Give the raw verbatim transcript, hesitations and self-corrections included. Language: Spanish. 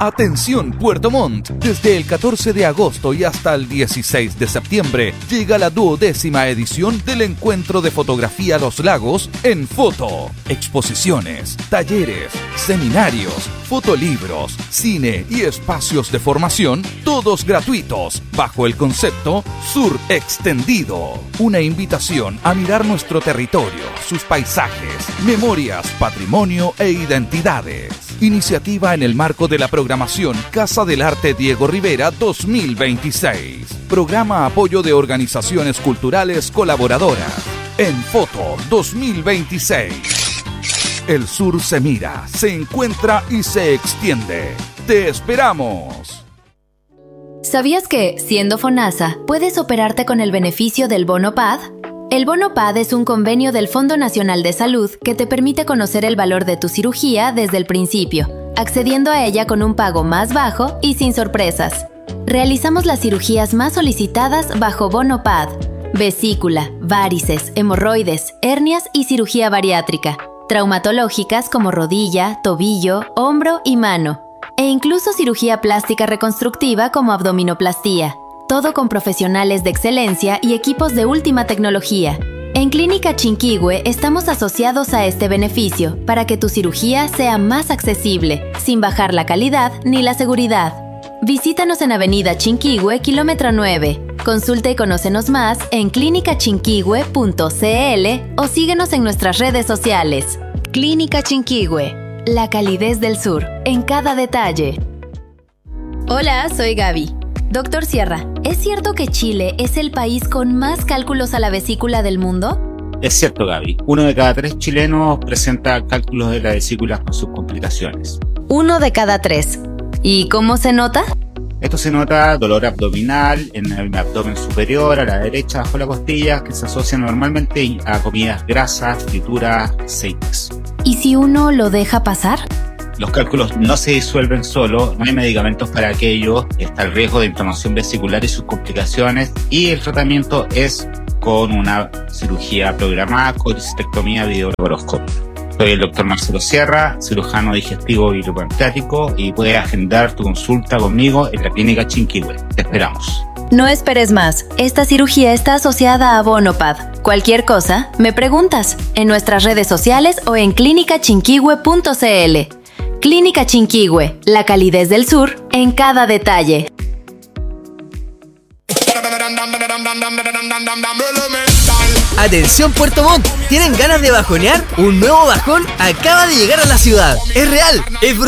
Atención Puerto Montt, desde el catorce de agosto y hasta el dieciséis de septiembre llega la duodécima edición del Encuentro de Fotografía Los Lagos en Foto. Exposiciones, talleres, seminarios, fotolibros, cine y espacios de formación, todos gratuitos, bajo el concepto Sur Extendido. Una invitación a mirar nuestro territorio, sus paisajes, memorias, patrimonio e identidades. Iniciativa en el marco de la programación Casa del Arte Diego Rivera dos mil veintiséis. Programa apoyo de organizaciones culturales colaboradoras. En Foto dos mil veintiséis. El sur se mira, se encuentra y se extiende. ¡Te esperamos! ¿Sabías que, siendo FONASA, puedes operarte con el beneficio del Bono P A D? El Bono P A D es un convenio del Fondo Nacional de Salud que te permite conocer el valor de tu cirugía desde el principio, accediendo a ella con un pago más bajo y sin sorpresas. Realizamos las cirugías más solicitadas bajo Bono P A D: vesícula, varices, hemorroides, hernias y cirugía bariátrica, traumatológicas como rodilla, tobillo, hombro y mano, e incluso cirugía plástica reconstructiva como abdominoplastía. Todo con profesionales de excelencia y equipos de última tecnología. En Clínica Chinquihue estamos asociados a este beneficio para que tu cirugía sea más accesible, sin bajar la calidad ni la seguridad. Visítanos en Avenida Chinquihue, kilómetro nueve. Consulta y conócenos más en clínica chinquihue punto c l o síguenos en nuestras redes sociales. Clínica Chinquihue, la calidez del sur, en cada detalle. Hola, soy Gaby. Doctor Sierra, ¿es cierto que Chile es el país con más cálculos a la vesícula del mundo? Es cierto, Gaby. Uno de cada tres chilenos presenta cálculos de la vesícula con sus complicaciones. Uno de cada tres. ¿Y cómo se nota? Esto se nota dolor abdominal en el abdomen superior, a la derecha, bajo la costilla, que se asocia normalmente a comidas grasas, frituras, aceites. ¿Y si uno lo deja pasar? Los cálculos no se disuelven solo, no hay medicamentos para aquello, está el riesgo de inflamación vesicular y sus complicaciones, y el tratamiento es con una cirugía programada, colecistectomía videolaparoscopia. Soy el doctor Marcelo Sierra, cirujano digestivo y pancreático, y puedes agendar tu consulta conmigo en la Clínica Chinquihue. Te esperamos. No esperes más. Esta cirugía está asociada a Bono P A D. Cualquier cosa, me preguntas en nuestras redes sociales o en clínica chinquihue punto c l. Clínica Chinquihue, la calidez del sur en cada detalle. Atención Puerto Montt, ¿tienen ganas de bajonear? Un nuevo bajón acaba de llegar a la ciudad. Es real, es brutal.